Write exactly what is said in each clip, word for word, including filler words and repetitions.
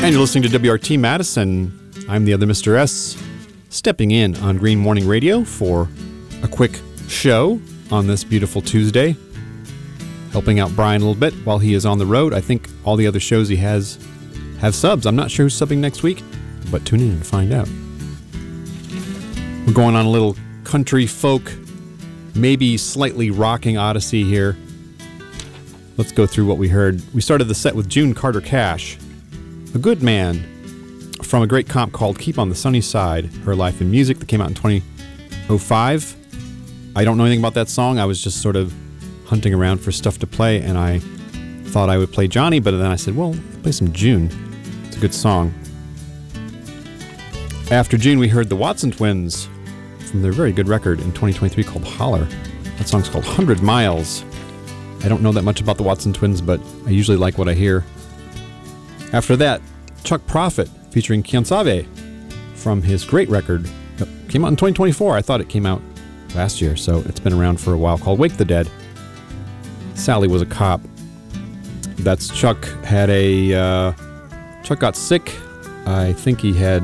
And you're listening to W R T Madison. I'm the other Mister S, stepping in on Green Morning Radio for a quick show on this beautiful Tuesday, helping out Brian a little bit while he is on the road. I think all the other shows he has have subs. I'm not sure who's subbing next week, but tune in and find out. We're going on a little country folk, maybe slightly rocking odyssey here. Let's go through what we heard. We started the set with June Carter Cash, A Good Man, from a great comp called Keep on the Sunny Side, Her Life in Music, that came out in twenty oh five. I don't know anything about that song. I was just sort of hunting around for stuff to play, and I thought I would play Johnny, but then I said, well, play some June. It's a good song. After June, we heard the Watson Twins from their very good record in twenty twenty-three called Holler. That song's called one hundred miles. I don't know that much about the Watson Twins, but I usually like what I hear. After that, Chuck Prophet featuring Quien Sabe from his great record. It came out in twenty twenty-four. I thought it came out last year, so it's been around for a while, called Wake the Dead. Sally Was a Cop. That's Chuck had a... Uh, Chuck got sick. I think he had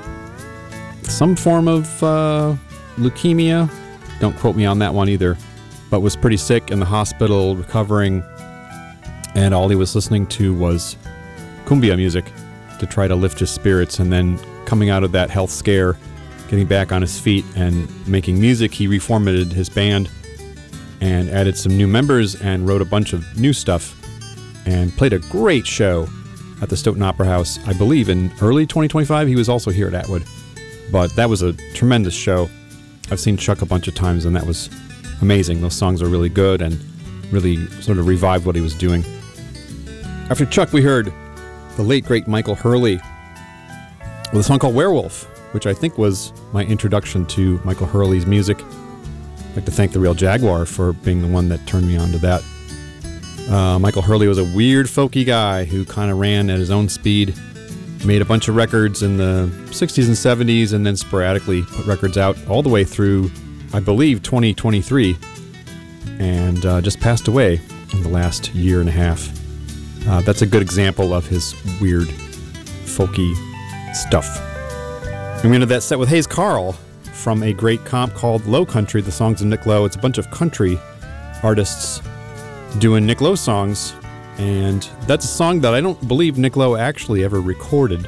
some form of uh, leukemia. Don't quote me on that one either. But was pretty sick in the hospital, recovering, and all he was listening to was cumbia music to try to lift his spirits. And then coming out of that health scare, getting back on his feet and making music, he reformatted his band and added some new members and wrote a bunch of new stuff and played a great show at the Stoughton Opera House, I believe in early twenty twenty-five. He was also here at Atwood, but that was a tremendous show. I've seen Chuck a bunch of times, and that was amazing. Those songs are really good and really sort of revived what he was doing. After Chuck, we heard the late, great Michael Hurley with a song called Werewolf, which I think was my introduction to Michael Hurley's music. I'd like to thank the Real Jaguar for being the one that turned me on to that. Uh, Michael Hurley was a weird, folky guy who kind of ran at his own speed, made a bunch of records in the sixties and seventies, and then sporadically put records out all the way through, I believe, twenty twenty-three, and uh, just passed away in the last year and a half. Uh, that's a good example of his weird, folky stuff. And we ended that set with Hayes Carll from a great comp called Low Country, the songs of Nick Lowe. It's a bunch of country artists doing Nick Lowe songs, and that's a song that I don't believe Nick Lowe actually ever recorded.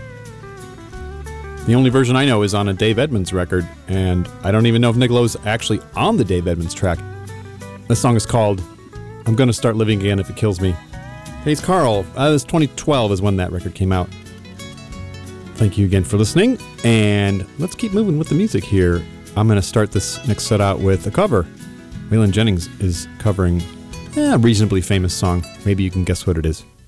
The only version I know is on a Dave Edmunds record, and I don't even know if Nick Lowe's actually on the Dave Edmunds track. This song is called I'm Gonna Start Living Again If It Kills Me. Hayes Carll, uh, this twenty twelve is when that record came out. Thank you again for listening, and let's keep moving with the music here. I'm going to start this next set out with a cover. Waylon Jennings is covering a reasonably famous song. Maybe you can guess what it is.